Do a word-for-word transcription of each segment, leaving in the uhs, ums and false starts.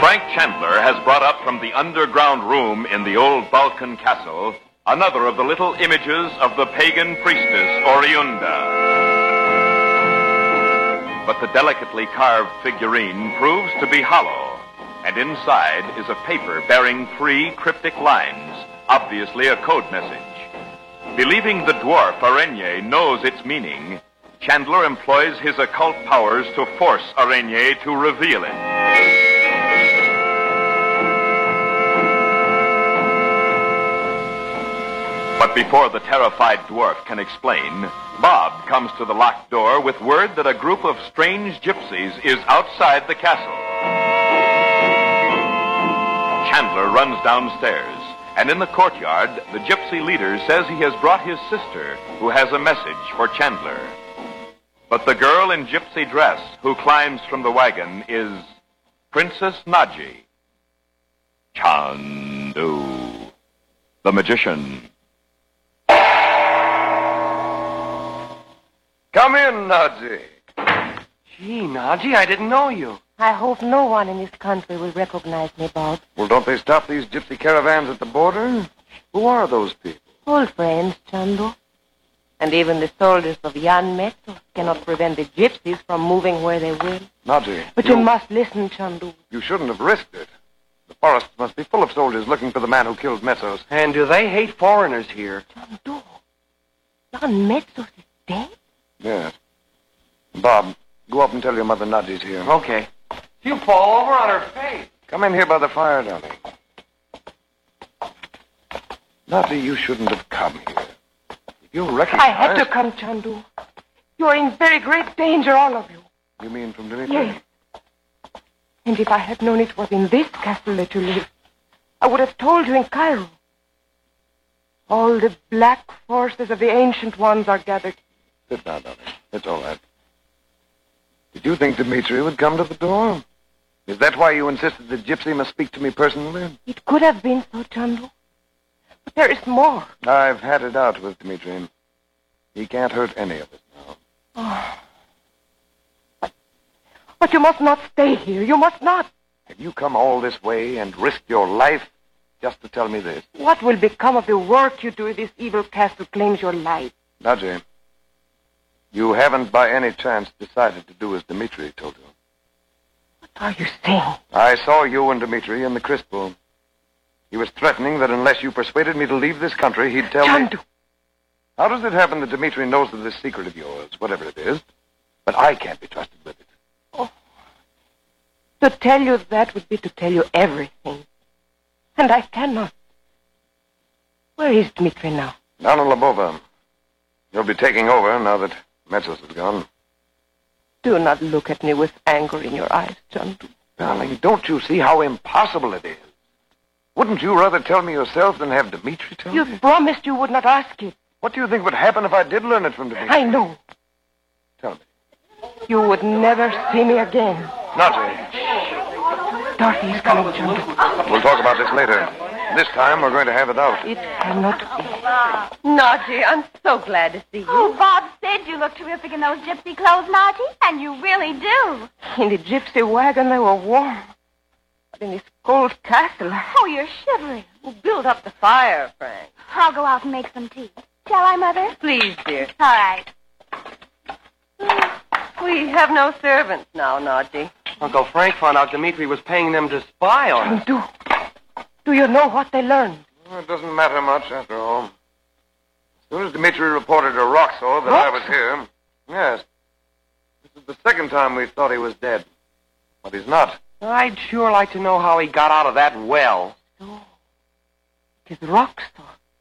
Frank Chandler has brought up from the underground room in the old Balkan castle another of the little images of the pagan priestess Oriunda. But the delicately carved figurine proves to be hollow, and inside is a paper bearing three cryptic lines, obviously a code message. Believing the dwarf Araignée knows its meaning, Chandler employs his occult powers to force Araignée to reveal it. But before the terrified dwarf can explain, Bob comes to the locked door with word that a group of strange gypsies is outside the castle. Chandler runs downstairs, and in the courtyard, the gypsy leader says he has brought his sister, who has a message for Chandler. But the girl in gypsy dress who climbs from the wagon is Princess Nadji. Chandu, the magician. Come in, Nadji. Gee, Nadji, I didn't know you. I hope no one in this country will recognize me, Bob. Well, don't they stop these gypsy caravans at the border? Who are those people? Old friends, Chandu. And even the soldiers of Jan Metzos cannot prevent the gypsies from moving where they will. Nadji. But you... you must listen, Chandu. You shouldn't have risked it. The forests must be full of soldiers looking for the man who killed Metzos. And do they hate foreigners here? Chandu, Jan Metzos is dead? Yes. Bob, go up and tell your mother Nadji's here. Okay. She'll fall over on her face. Come in here by the fire, darling. Nadji, you shouldn't have come here. If you recognize... I had to come, Chandu. You're in very great danger, all of you. You mean from Dimitri? Yes. And if I had known it was in this castle that you lived, I would have told you in Cairo. All the black forces of the Ancient Ones are gathered. Sit down, darling. It's all right. Did you think Dimitri would come to the door? Is that why you insisted that Gypsy must speak to me personally? It could have been so, Chandu. But there is more. I've had it out with Dimitri. He can't hurt any of us now. Oh. But, but you must not stay here. You must not. Have you come all this way and risked your life just to tell me this? What will become of the work you do if this evil castle claims your life? Nadji, you haven't by any chance decided to do as Dimitri told you. What are you saying? I saw you and Dimitri in the Crispo. He was threatening that unless you persuaded me to leave this country, he'd tell Chandu. me... How does it happen that Dimitri knows of this secret of yours, whatever it is, but I can't be trusted with it? Oh. To tell you that would be to tell you everything. And I cannot. Where is Dimitri now? Down in Labova. He'll be taking over now that Metzos is gone. Do not look at me with anger in your eyes, Chandu. Darling, don't you see how impossible it is? Wouldn't you rather tell me yourself than have Dimitri tell you me? You promised you would not ask it. What do you think would happen if I did learn it from Dimitri? I know. Tell me. You would never see me again. Nadji. Dorothy is coming, Chandu. We'll talk about this later. This time we're going to have it out. It cannot be. Nadji, I'm so glad to see you. Oh, Bob said you look terrific in those gypsy clothes, Nadji, and you really do. In the gypsy wagon, they were warm. But in this cold castle... Oh, you're shivering. Well, build up the fire, Frank. I'll go out and make some tea. Shall I, Mother? Please, dear. All right. We have no servants now, Nadji. Uncle Frank found out Dimitri was paying them to spy on us. Do, do you know what they learned? Well, it doesn't matter much, after all. As soon as Dimitri reported to Roxor that I was here... Yes. This is the second time we thought he was dead. But he's not. I'd sure like to know how he got out of that well. So, it is Roxor.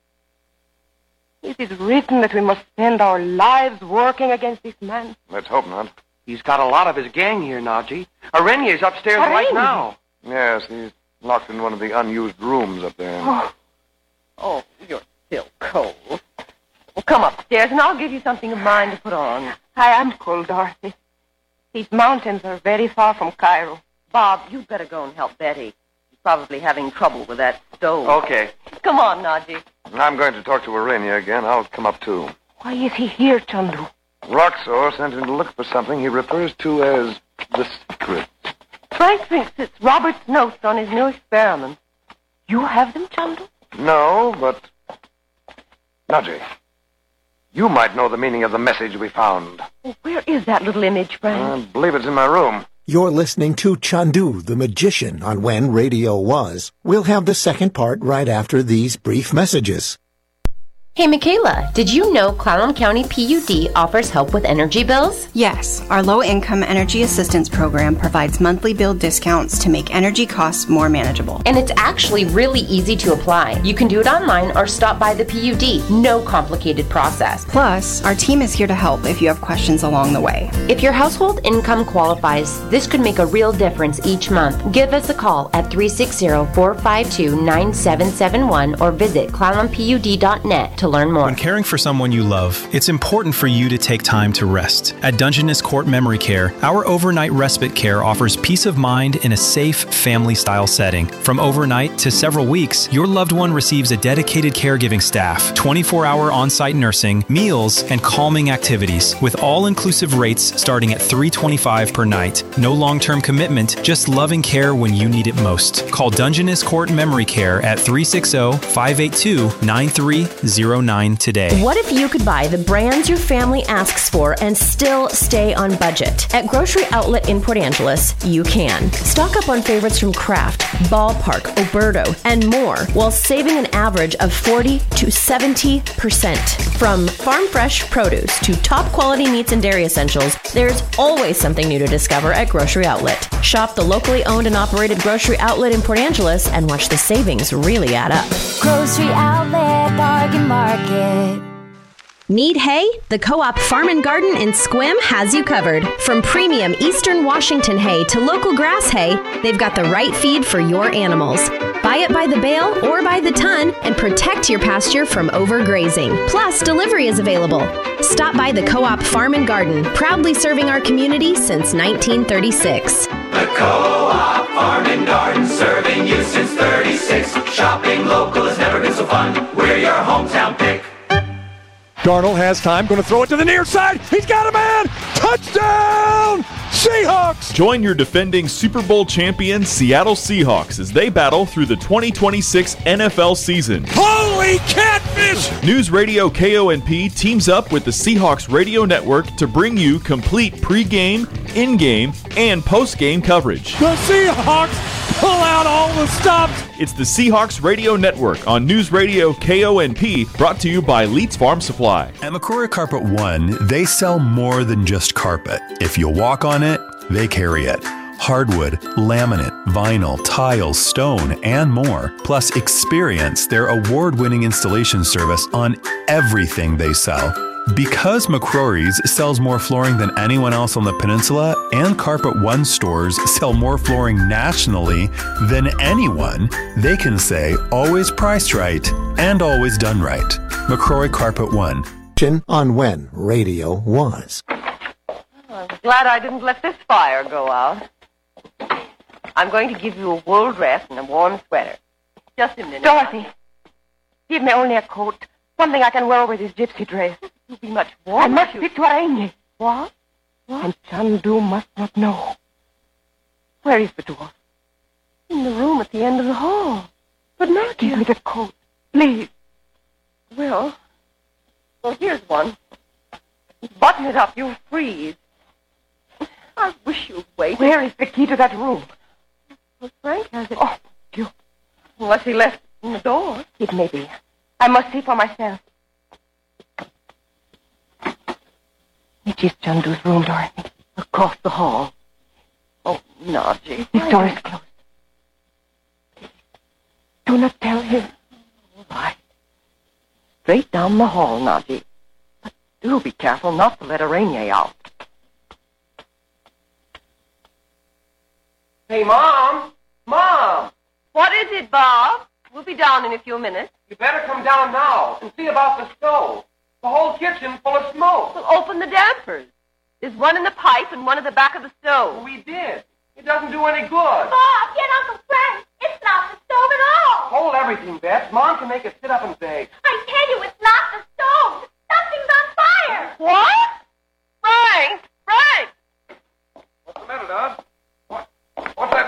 It is written that we must spend our lives working against this man. Let's hope not. He's got a lot of his gang here, Nadji. Araignée upstairs Araignée? right now. Yes, he's locked in one of the unused rooms up there. Oh, oh you're still cold. Well, come upstairs, and I'll give you something of mine to put on. I am cold, Dorothy. These mountains are very far from Cairo. Bob, you'd better go and help Betty. She's probably having trouble with that stove. Okay. Come on, Nadji. I'm going to talk to Araignée again. I'll come up, too. Why is he here, Chandu? Roxor sent him to look for something he refers to as the secret. Frank thinks it's Robert's notes on his new experiment. You have them, Chandu? No, but... Naji, you might know the meaning of the message we found. Well, where is that little image, Frank? I believe it's in my room. You're listening to Chandu, the Magician, on When Radio Was. We'll have the second part right after these brief messages. Hey, Michaela, did you know Clallam County P U D offers help with energy bills? Yes, our low-income energy assistance program provides monthly bill discounts to make energy costs more manageable. And it's actually really easy to apply. You can do it online or stop by the P U D. No complicated process. Plus, our team is here to help if you have questions along the way. If your household income qualifies, this could make a real difference each month. Give us a call at three six zero, four five two, nine seven seven one or visit clallam P U D dot net to learn more. When caring for someone you love, it's important for you to take time to rest. At Dungeness Court Memory Care, our overnight respite care offers peace of mind in a safe, family-style setting. From overnight to several weeks, your loved one receives a dedicated caregiving staff, twenty-four hour on-site nursing, meals, and calming activities, with all-inclusive rates starting at three hundred twenty-five dollars per night. No long-term commitment, just loving care when you need it most. Call Dungeness Court Memory Care at three six zero, five eight two, nine three zero nine today. What if you could buy the brands your family asks for and still stay on budget? At Grocery Outlet in Port Angeles, you can. Stock up on favorites from Kraft, Ballpark, Oberto, and more, while saving an average of forty to seventy percent. From farm fresh produce to top quality meats and dairy essentials, there's always something new to discover at Grocery Outlet. Shop the locally owned and operated Grocery Outlet in Port Angeles and watch the savings really add up. Grocery Outlet Bargain Market. Need hay? The Co-op Farm and Garden in Sequim has you covered. From premium Eastern Washington hay to local grass hay, they've got the right feed for your animals. Buy it by the bale or by the ton and protect your pasture from overgrazing. Plus, delivery is available. Stop by the Co-op Farm and Garden, proudly serving our community since nineteen thirty-six. The Co-op Farm and Garden, serving you since thirty-six. Shopping local has never been so fun. We're your hometown pick. Darnold has time, going to throw it to the near side. He's got a man! Touchdown! Seahawks! Join your defending Super Bowl champion Seattle Seahawks as they battle through the twenty twenty-six N F L season. Holy catfish! News Radio K O N P teams up with the Seahawks Radio Network to bring you complete pregame, in-game, and post-game coverage. The Seahawks pull out all the stops! It's the Seahawks Radio Network on News Radio K O N P, brought to you by Leeds Farm Supply. At McCrory Carpet One, they sell more than just carpet. If you walk on it, they carry it. Hardwood, laminate, vinyl, tile, stone, and more. Plus, experience their award-winning installation service on everything they sell. Because McCrory's sells more flooring than anyone else on the peninsula, and Carpet One stores sell more flooring nationally than anyone, they can say always priced right and always done right. McCrory Carpet One. On When Radio Was. I'm glad I didn't let this fire go out. I'm going to give you a wool dress and a warm sweater. Just a minute. Dorothy, give me only a coat. Something I can wear over this gypsy dress. You'll be much warmer. I must speak to Araigne. What? What? And Chandu must not know. Where is the door? In the room at the end of the hall. But now give me the coat, please. Well, well, here's one. Button it up, you'll freeze. I wish you'd wait. Where is the key to that room? Well, Frank has it. Oh, you. Unless he left it in the door. It may be. I must see for myself. It is Chandu's room, Dorothy. Across the hall. Oh, Naji. This door is closed. Do not tell him. All right. Straight down the hall, Naji. But do be careful not to let Araigne out. Hey, Mom! Mom! What is it, Bob? We'll be down in a few minutes. You better come down now and see about the stove. The whole kitchen's full of smoke. Well, open the dampers. There's one in the pipe and one at the back of the stove. We did. It doesn't do any good. Bob, get Uncle Frank. It's not the stove at all. Hold everything, Beth. Mom can make it sit up and bake. I tell you, it's not the stove. Something's on fire. What? Frank! Frank! What's the matter, Don? What? What's that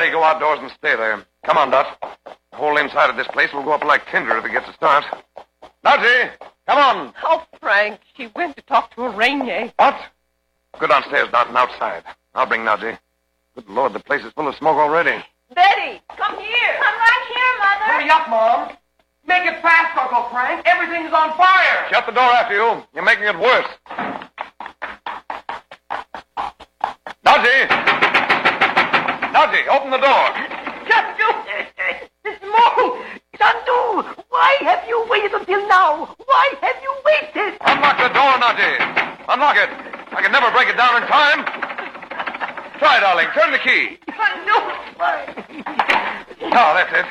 say go outdoors and stay there. Come on, Dot. The whole inside of this place will go up like tinder if it gets a start. Dottie, come on. Oh, Frank, she went to talk to Araigne. What? Go downstairs, Dot, and outside. I'll bring Najee. Good Lord, the place is full of smoke already. Betty, come here. I'm right here, Mother. Hurry up, Mom. Make it fast, Uncle Frank. Everything's on fire. Shut the door after you. You're making it worse. Najee! Najee, open the door. Chandu! This morning! Chandu! Why have you waited until now? Why have you waited? Unlock the door, Najee. Unlock it. I can never break it down in time. Try, darling. Turn the key. Chandu! Oh, that's it.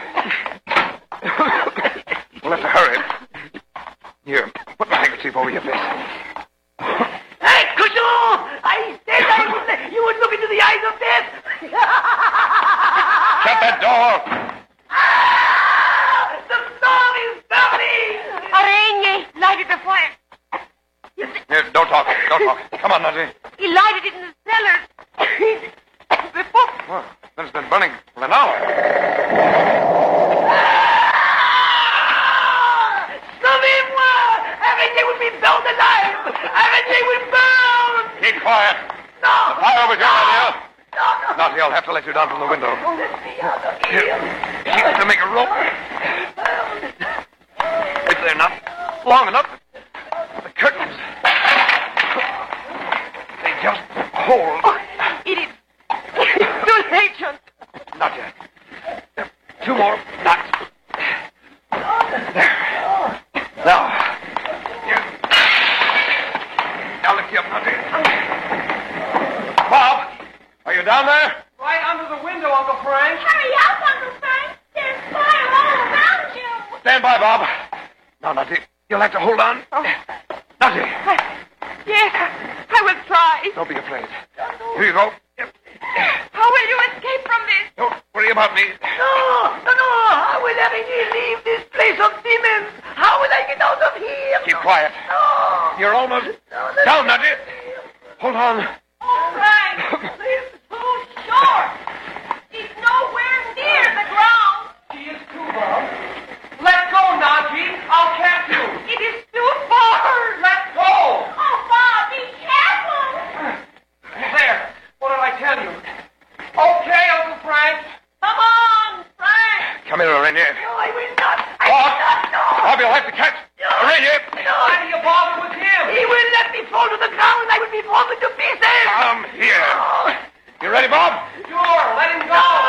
We'll have to hurry. Here, put my handkerchief over your face. Hey, Cushon! I said I would let you would look into the eyes of death. Shut that door. Ah, the storm is coming. Araigne lighted the fire. Here, don't talk. Don't talk. Come on, Najee. He lighted it in the cellars. Well, then it's been burning for an hour. Sauve-moi! Araigne will be burned alive. Araigne will burn. Keep quiet. No. The fire was your idea. No, no. Najee, I'll have to let you down from the window. Here, keep to make a rope. If they're not long enough, the curtains, they just hold. Oh, it is too late, John. Not yet. Two more knots. There. Now. Here. I'll lift you up, Najee. Bob, are you down there? Right under the window, Uncle Frank. Hurry up, Uncle Frank. There's fire all around you. Stand by, Bob. Now, Najee, you'll have to hold on. Oh. Najee. Yes, I will try. Don't be afraid. Here you go. How will you escape from this? Don't worry about me. No, no, no. How will Araigne leave this place of demons? How will I get out of here? Keep quiet. No. You're almost down, Najee. Hold on. Oh, Frank, it's so short. He's nowhere near the ground. She is too, Bob. Let go, Najee. I'll catch you. It is too far. Let go. Oh, Bob, be careful. There. What did I tell you? Okay, Uncle Frank. Come on, Frank. Come here, Araigne. No, I will not. I Bob. will not. No. Bob, you'll have to catch. No. Araigne. No. Why do you bother with him? He will let me fall to the ground and I will be broken to pieces. Come here. No. You ready, Bob? Sure, let him go.